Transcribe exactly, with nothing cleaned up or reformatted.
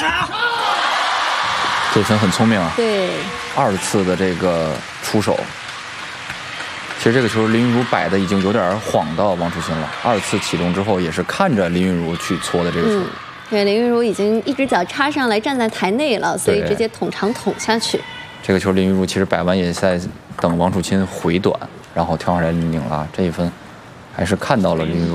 这分很聪明啊。 对， 二次的这个出手。其实这个球林昀儒摆的已经有点晃到王楚钦了。二次启动之后也是看着林昀儒去搓的这个球。嗯、 对，林昀儒已经一只脚插上来站在台内了，所以直接捅长捅下去。 这个球林昀儒其实摆完也在等王楚钦回短，然后跳上来拧了这一分，还是看到了林昀儒。